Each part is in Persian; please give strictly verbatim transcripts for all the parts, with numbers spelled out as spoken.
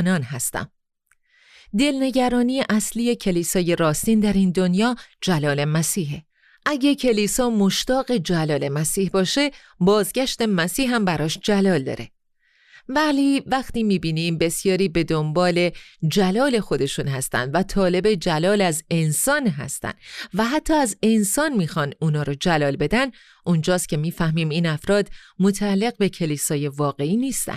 آنان هستم. دلنگرانی اصلی کلیسای راستین در این دنیا جلال مسیحه. اگه کلیسا مشتاق جلال مسیح باشه، بازگشت مسیح هم براش جلال داره. ولی وقتی میبینیم بسیاری به دنبال جلال خودشون هستن و طالب جلال از انسان هستن و حتی از انسان میخوان اونا رو جلال بدن، اونجاست که میفهمیم این افراد متعلق به کلیسای واقعی نیستن.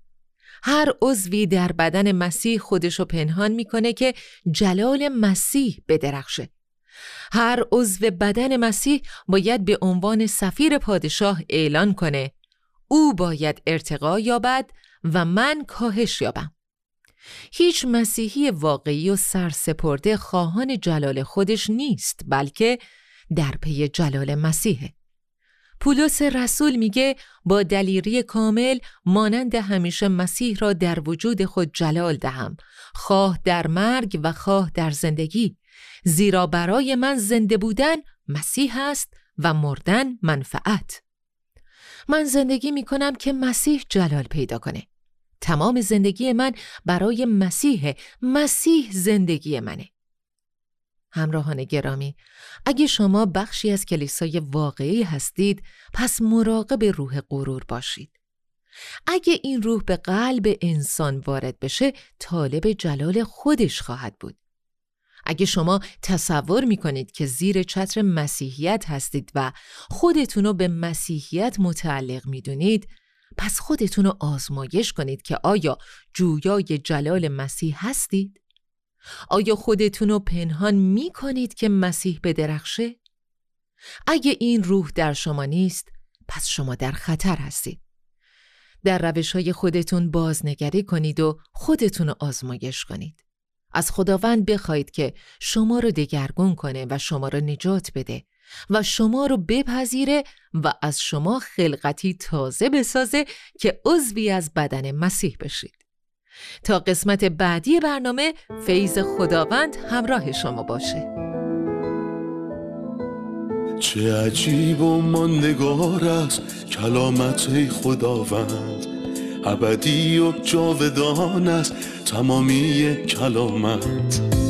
هر عضوی در بدن مسیح خودشو پنهان میکنه که جلال مسیح بدرخشه. هر عضو بدن مسیح باید به عنوان سفیر پادشاه اعلان کنه او باید ارتقا یابد و من کاهش یابم. هیچ مسیحی واقعی و سرسپرده خواهان جلال خودش نیست، بلکه در پی جلال مسیحه. پولس رسول میگه با دلیری کامل مانند همیشه مسیح را در وجود خود جلال دهم، خواه در مرگ و خواه در زندگی، زیرا برای من زنده بودن مسیح است و مردن منفعت. من زندگی میکنم که مسیح جلال پیدا کنه. تمام زندگی من برای مسیح، مسیح زندگی منه. همراهان گرامی، اگه شما بخشی از کلیسای واقعی هستید، پس مراقب روح غرور باشید. اگه این روح به قلب انسان وارد بشه، طالب جلال خودش خواهد بود. اگه شما تصور میکنید که زیر چتر مسیحیت هستید و خودتونو به مسیحیت متعلق میدونید، پس خودتونو آزمایش کنید که آیا جویای جلال مسیح هستید؟ آیا خودتونو پنهان میکنید که مسیح بدرخشه؟ اگه این روح در شما نیست، پس شما در خطر هستید. در روش‌های خودتون بازنگری کنید و خودتونو آزمایش کنید. از خداوند بخواید که شما رو دگرگون کنه و شما رو نجات بده و شما رو بپذیره و از شما خلقتی تازه بسازه که عضوی از بدن مسیح بشید. تا قسمت بعدی برنامه، فیض خداوند همراه شما باشه. چه عجیب و ماندگار است کلامت خداوند، ابدی و جاودان است تمامی کلامت.